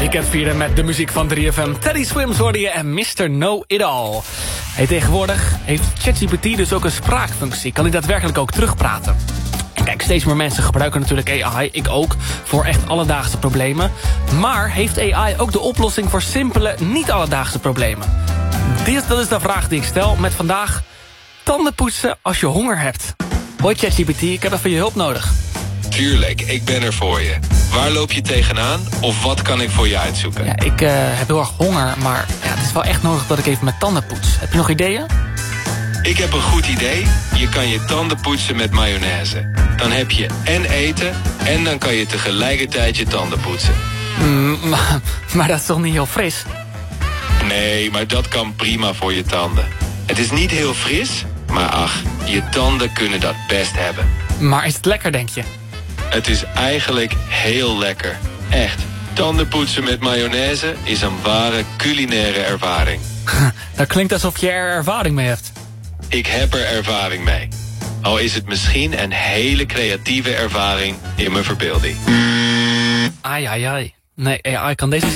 weekend vieren met de muziek van 3FM. Teddy Swims hoorde je en Mr. Know It All. Hey, tegenwoordig heeft ChatGPT dus ook een spraakfunctie. Kan hij daadwerkelijk ook terugpraten? En kijk, steeds meer mensen gebruiken natuurlijk AI, ik ook, voor echt alledaagse problemen. Maar heeft AI ook de oplossing voor simpele, niet-alledaagse problemen? Dat is de vraag die ik stel met vandaag tanden poetsen als je honger hebt. Hoi ChatGPT, ik heb even je hulp nodig. Tuurlijk, ik ben er voor je. Waar loop je tegenaan of wat kan ik voor je uitzoeken? Ja, ik heb heel erg honger, maar ja, het is wel echt nodig dat ik even mijn tanden poets. Heb je nog ideeën? Ik heb een goed idee. Je kan je tanden poetsen met mayonaise. Dan heb je en eten en dan kan je tegelijkertijd je tanden poetsen. Maar dat is toch niet heel fris? Nee, maar dat kan prima voor je tanden. Het is niet heel fris, maar ach, je tanden kunnen dat best hebben. Maar is het lekker, denk je? Het is eigenlijk heel lekker. Echt. Tandenpoetsen met mayonaise is een ware culinaire ervaring. Dat klinkt alsof je er ervaring mee hebt. Ik heb er ervaring mee. Al is het misschien een hele creatieve ervaring in mijn verbeelding. Ai. Nee, AI kan deze